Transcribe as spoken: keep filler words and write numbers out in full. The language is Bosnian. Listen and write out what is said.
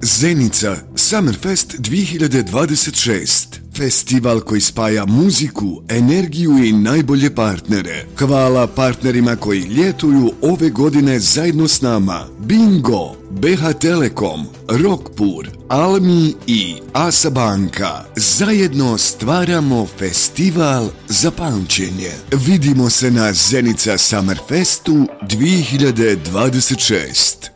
Zenica Summerfest dvije hiljade dvadeset šest. Festival koji spaja muziku, energiju i najbolje partnere. Hvala partnerima koji ljetuju ove godine zajedno s nama. Bingo, B H Telekom, Rockpur, Almi i Asa Banka. Zajedno stvaramo festival za pamćenje. Vidimo se na Zenica Summerfestu dvije hiljade dvadeset šest.